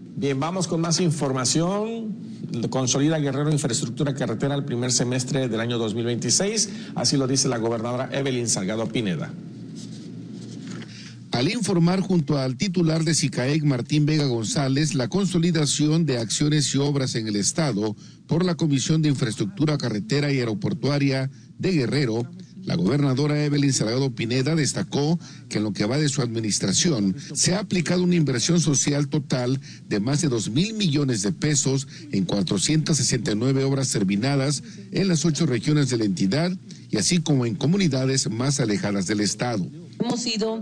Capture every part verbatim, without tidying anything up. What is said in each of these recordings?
Bien, vamos con más información. Consolida Guerrero infraestructura carretera al primer semestre del año dos mil veintiséis, así lo dice la gobernadora Evelyn Salgado Pineda. Al informar junto al titular de SICAEC, Martín Vega González, la consolidación de acciones y obras en el Estado por la Comisión de Infraestructura Carretera y Aeroportuaria de Guerrero, la gobernadora Evelyn Salgado Pineda destacó que en lo que va de su administración se ha aplicado una inversión social total de más de dos mil millones de pesos en cuatrocientas sesenta y nueve obras terminadas en las ocho regiones de la entidad y así como en comunidades más alejadas del Estado. Hemos ido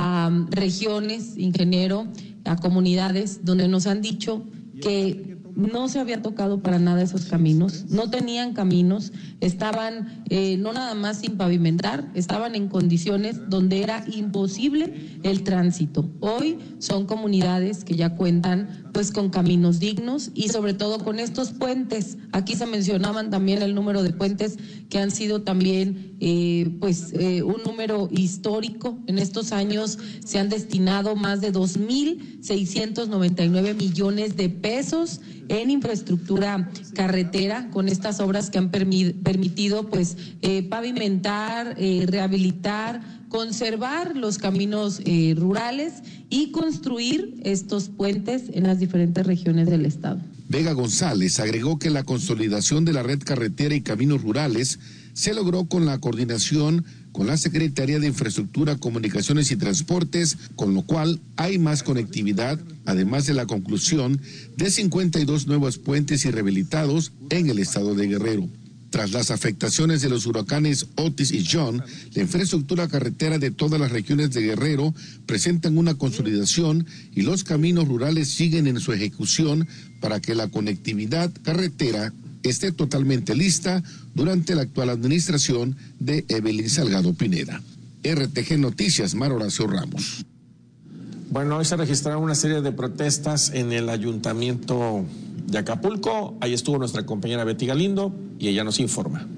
a regiones, ingeniero, a comunidades donde nos han dicho que no se había tocado para nada esos caminos, no tenían caminos, estaban eh, no nada más sin pavimentar, estaban en condiciones donde era imposible el tránsito. Hoy son comunidades que ya cuentan pues con caminos dignos y sobre todo con estos puentes. Aquí se mencionaban también el número de puentes que han sido también eh, pues eh, un número histórico. En estos años se han destinado más de dos mil seiscientos noventa y nueve millones de pesos en infraestructura carretera con estas obras que han permi- permitido pues eh, pavimentar, eh, rehabilitar, conservar los caminos eh, rurales y construir estos puentes en las diferentes regiones del estado. Vega González agregó que la consolidación de la red carretera y caminos rurales se logró con la coordinación con la Secretaría de Infraestructura, Comunicaciones y Transportes, con lo cual hay más conectividad, además de la conclusión de cincuenta y dos nuevos puentes y rehabilitados en el estado de Guerrero. Tras las afectaciones de los huracanes Otis y John, la infraestructura carretera de todas las regiones de Guerrero presentan una consolidación y los caminos rurales siguen en su ejecución para que la conectividad carretera esté totalmente lista durante la actual administración de Evelyn Salgado Pineda. R T G Noticias, Mar Horacio Ramos. Bueno, hoy se registraron una serie de protestas en el ayuntamiento de Acapulco. Ahí estuvo nuestra compañera Betty Galindo y ella nos informa.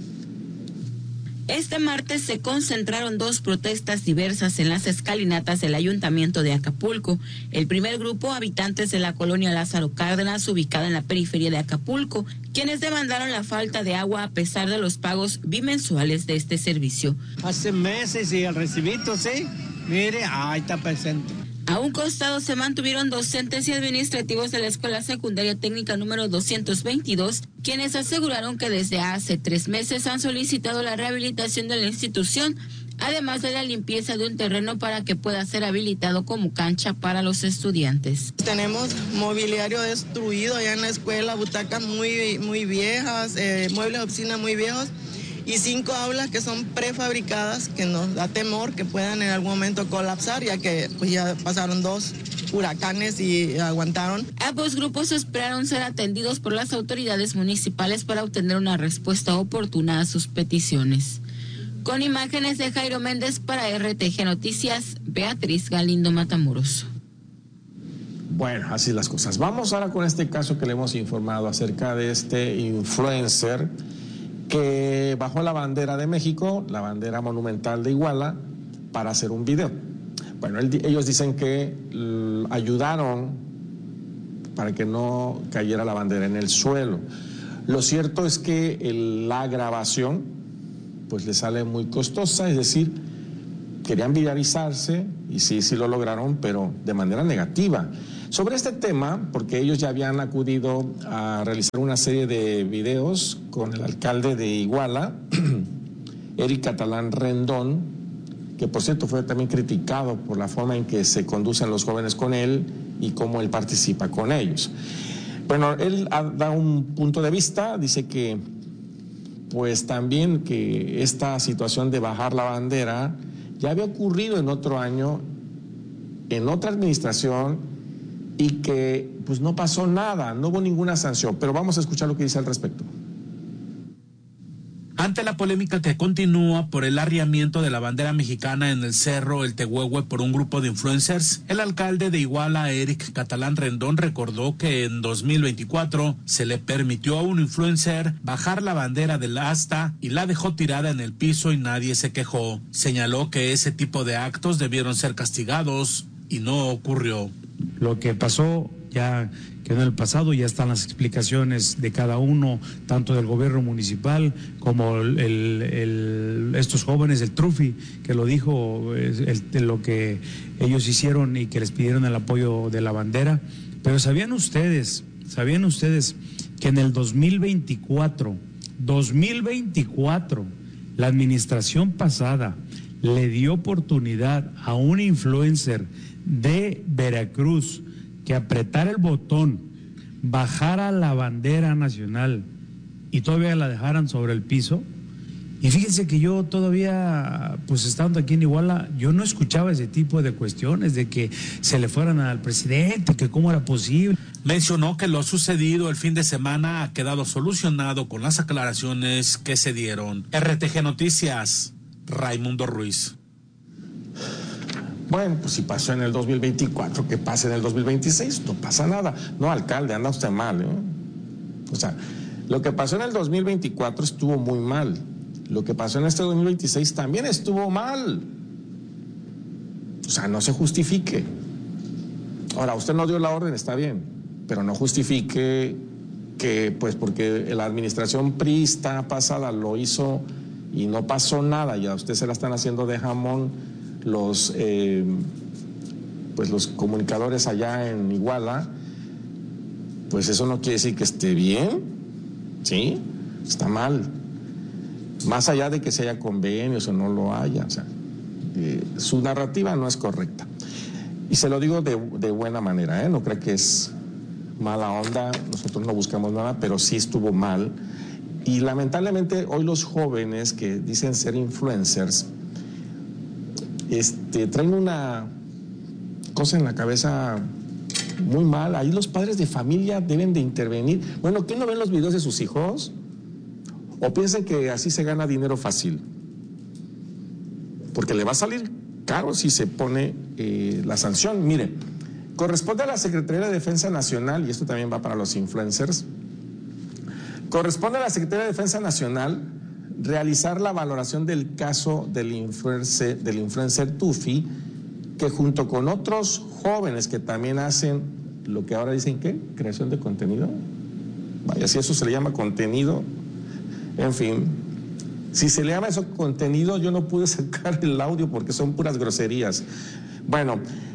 Este martes se concentraron dos protestas diversas en las escalinatas del Ayuntamiento de Acapulco. El primer grupo, habitantes de la colonia Lázaro Cárdenas, ubicada en la periferia de Acapulco, quienes demandaron la falta de agua a pesar de los pagos bimensuales de este servicio. Hace meses y el recibito, sí, mire, ahí está presente. A un costado se mantuvieron docentes y administrativos de la Escuela Secundaria Técnica número doscientos veintidós, quienes aseguraron que desde hace tres meses han solicitado la rehabilitación de la institución, además de la limpieza de un terreno para que pueda ser habilitado como cancha para los estudiantes. Tenemos mobiliario destruido allá en la escuela, butacas muy, muy viejas, eh, muebles de oficina muy viejos, y cinco aulas que son prefabricadas, que nos da temor que puedan en algún momento colapsar, ya que pues ya pasaron dos huracanes y aguantaron. Ambos grupos esperaron ser atendidos por las autoridades municipales para obtener una respuesta oportuna a sus peticiones. Con imágenes de Jairo Méndez para R T G Noticias, Beatriz Galindo Matamoros. Bueno, así las cosas. Vamos ahora con este caso que le hemos informado acerca de este influencer que bajó la bandera de México, la bandera monumental de Iguala, para hacer un video. Bueno, él, ellos dicen que l, ayudaron para que no cayera la bandera en el suelo. Lo cierto es que el, la grabación pues le sale muy costosa, es decir, querían viralizarse y sí, sí lo lograron, pero de manera negativa. Sobre este tema, porque ellos ya habían acudido a realizar una serie de videos con el alcalde de Iguala, Eric Catalán Rendón, que por cierto fue también criticado por la forma en que se conducen los jóvenes con él y cómo él participa con ellos. Bueno, él da un punto de vista, dice que pues también que esta situación de bajar la bandera ya había ocurrido en otro año, en otra administración, y que pues no pasó nada, no hubo ninguna sanción, pero vamos a escuchar lo que dice al respecto. Ante la polémica que continúa por el arriamiento de la bandera mexicana en el Cerro El Tehuehue por un grupo de influencers, el alcalde de Iguala, Eric Catalán Rendón, recordó que en dos mil veinticuatro se le permitió a un influencer bajar la bandera del asta y la dejó tirada en el piso y nadie se quejó. Señaló que ese tipo de actos debieron ser castigados y no ocurrió. Lo que pasó ya quedó en el pasado, ya están las explicaciones de cada uno, tanto del gobierno municipal como el, el, el, estos jóvenes, el Trufi, que lo dijo, el, el, lo que ellos hicieron y que les pidieron el apoyo de la bandera. Pero ¿sabían ustedes, sabían ustedes que en el dos mil veinticuatro, dos mil veinticuatro, la administración pasada le dio oportunidad a un influencer de Veracruz que apretara el botón, bajara la bandera nacional y todavía la dejaran sobre el piso? Y fíjense que yo todavía, pues estando aquí en Iguala, yo no escuchaba ese tipo de cuestiones, de que se le fueran al presidente, que cómo era posible. Mencionó que lo sucedido el fin de semana ha quedado solucionado con las aclaraciones que se dieron. R T G Noticias, Raimundo Ruiz. Bueno, pues si pasó en el dos mil veinticuatro, que pase en el dos mil veintiséis, no pasa nada. No, alcalde, anda usted mal, ¿eh? O sea, lo que pasó en el dos mil veinticuatro estuvo muy mal. Lo que pasó en este dos mil veintiséis también estuvo mal. O sea, no se justifique. Ahora, usted no dio la orden, está bien, pero no justifique que, pues, porque la administración priista pasada lo hizo y no pasó nada, y a usted se la están haciendo de jamón los, eh, pues, los comunicadores allá en Iguala, pues eso no quiere decir que esté bien, ¿sí? Está mal. Más allá de que se haya convenios o no lo haya, o sea, eh, su narrativa no es correcta. Y se lo digo de, de buena manera, ¿eh? No creo que es mala onda, nosotros no buscamos nada, pero sí estuvo mal. Y lamentablemente hoy los jóvenes que dicen ser influencers, este, traen una cosa en la cabeza muy mal. Ahí los padres de familia deben de intervenir. Bueno, ¿quién no ven los videos de sus hijos? ¿O piensan que así se gana dinero fácil? Porque le va a salir caro si se pone eh, la sanción. Mire, corresponde a la Secretaría de Defensa Nacional, y esto también va para los influencers, corresponde a la Secretaría de Defensa Nacional realizar la valoración del caso del influencer, del influencer Tufi, que junto con otros jóvenes que también hacen lo que ahora dicen, ¿qué? Creación de contenido. Vaya, si eso se le llama contenido. En fin, si se le llama eso contenido, yo no pude sacar el audio porque son puras groserías. Bueno,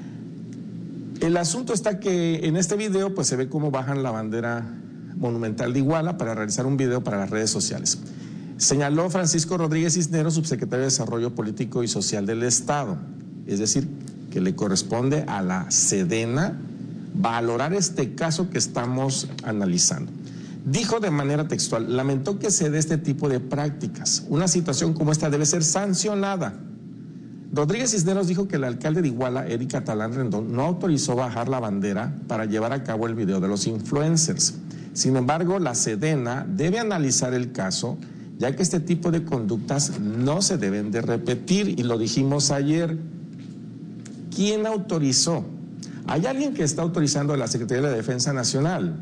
el asunto está que en este video pues se ve cómo bajan la bandera monumental de Iguala para realizar un video para las redes sociales. Señaló Francisco Rodríguez Cisneros, subsecretario de Desarrollo Político y Social del Estado, es decir, que le corresponde a la Sedena valorar este caso que estamos analizando. Dijo de manera textual, lamentó que se dé este tipo de prácticas. Una situación como esta debe ser sancionada. Rodríguez Cisneros dijo que el alcalde de Iguala, Eric Catalán Rendón, no autorizó bajar la bandera para llevar a cabo el video de los influencers. Sin embargo, la Sedena debe analizar el caso, ya que este tipo de conductas no se deben de repetir, y lo dijimos ayer. ¿Quién autorizó? Hay alguien que está autorizando a la Secretaría de Defensa Nacional.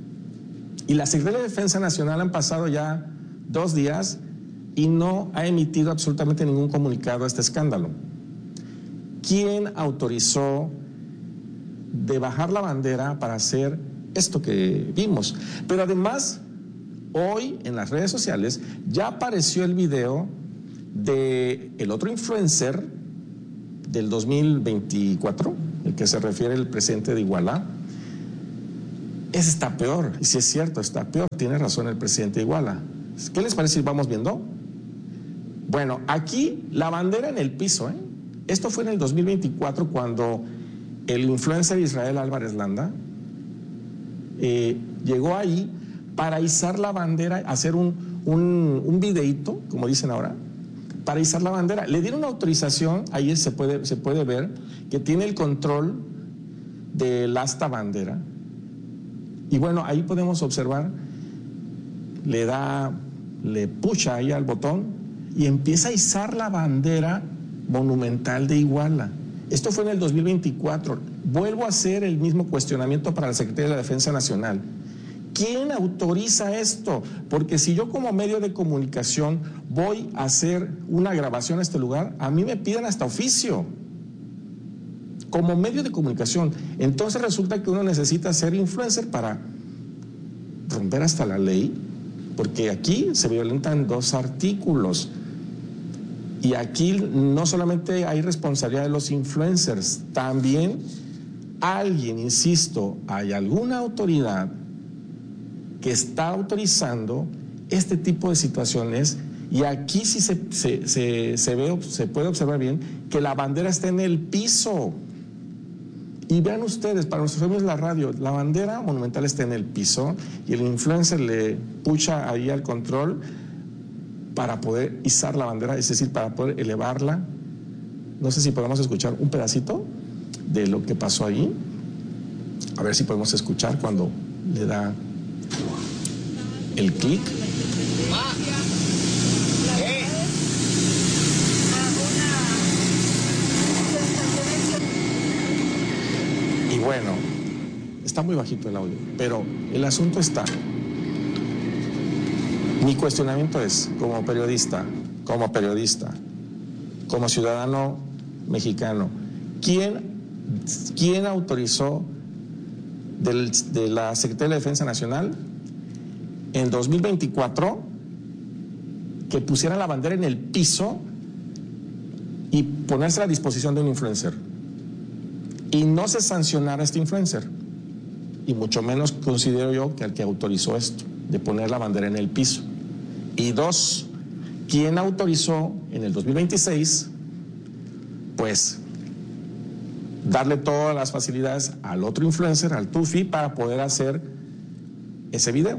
Y la Secretaría de Defensa Nacional han pasado ya dos días y no ha emitido absolutamente ningún comunicado a este escándalo. ¿Quién autorizó de bajar la bandera para hacer esto que vimos? Pero además, hoy en las redes sociales ya apareció el video de el otro influencer del dos mil veinticuatro, el que se refiere el presidente de Iguala. Ese está peor, y si es cierto, está peor, tiene razón el presidente de Iguala. ¿Qué les parece si vamos viendo? Bueno, aquí la bandera en el piso, ¿eh? Esto fue en el dos mil veinticuatro cuando el influencer Israel Álvarez Landa eh, llegó ahí para izar la bandera, hacer un, un, un videíto, como dicen ahora, para izar la bandera. Le dieron una autorización, ahí se puede, se puede ver que tiene el control del asta bandera. Y bueno, ahí podemos observar, le da, le pucha ahí al botón y empieza a izar la bandera monumental de Iguala. Esto fue en el dos mil veinticuatro. Vuelvo a hacer el mismo cuestionamiento para la Secretaría de la Defensa Nacional. ¿Quién autoriza esto? Porque si yo como medio de comunicación voy a hacer una grabación a este lugar, a mí me piden hasta oficio. como medio de comunicación. Entonces resulta que uno necesita ser influencer para romper hasta la ley, porque aquí se violentan dos artículos. Y aquí no solamente hay responsabilidad de los influencers, también alguien, insisto, hay alguna autoridad que está autorizando este tipo de situaciones. Y aquí sí se, se, se, se, ve, se puede observar bien que la bandera está en el piso. Y vean ustedes, para nuestros amigos de la radio, la bandera monumental está en el piso y el influencer le pucha ahí al control para poder izar la bandera, es decir, para poder elevarla. No sé si podemos escuchar un pedacito de lo que pasó ahí. A ver si podemos escuchar cuando le da el clic. Y bueno, está muy bajito el audio, pero el asunto está. Mi cuestionamiento es, como periodista, como periodista, como ciudadano mexicano, ¿quién, quién autorizó del, de la Secretaría de Defensa Nacional en dos mil veinticuatro que pusiera la bandera en el piso y ponerse a la disposición de un influencer y no se sancionara a este influencer? Y mucho menos considero yo que al que autorizó esto, de poner la bandera en el piso. Y dos, ¿quién autorizó en el dos mil veintiséis, pues, darle todas las facilidades al otro influencer, al Tufi, para poder hacer ese video?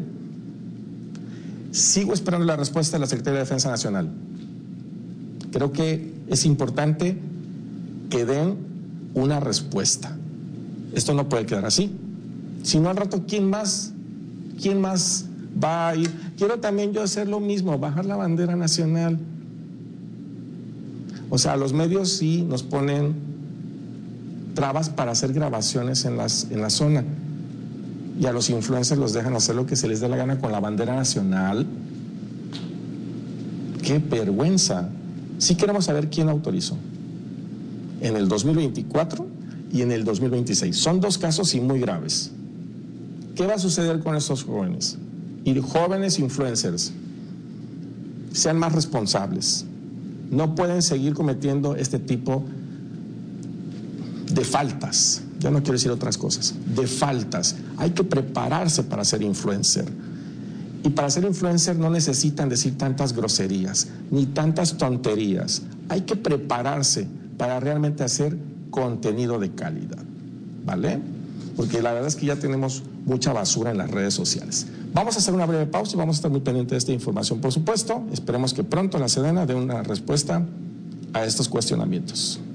Sigo esperando la respuesta de la Secretaría de Defensa Nacional. Creo que es importante que den una respuesta. Esto no puede quedar así. Si no, al rato, ¿quién más? ¿Quién más va a ir? Quiero también yo hacer lo mismo, bajar la bandera nacional. O sea, los medios sí nos ponen trabas para hacer grabaciones en, las, en la zona. Y a los influencers los dejan hacer lo que se les dé la gana con la bandera nacional. ¡Qué vergüenza! Sí queremos saber quién autorizó. En el dos mil veinticuatro y en el dos mil veintiséis. Son dos casos y muy graves. ¿Qué va a suceder con estos jóvenes? Y jóvenes influencers, sean más responsables. No pueden seguir cometiendo este tipo de faltas. Ya no quiero decir otras cosas. De faltas. Hay que prepararse para ser influencer. Y para ser influencer no necesitan decir tantas groserías, ni tantas tonterías. Hay que prepararse para realmente hacer contenido de calidad. ¿Vale? Porque la verdad es que ya tenemos mucha basura en las redes sociales. Vamos a hacer una breve pausa y vamos a estar muy pendientes de esta información, por supuesto. Esperemos que pronto la Sedena dé una respuesta a estos cuestionamientos.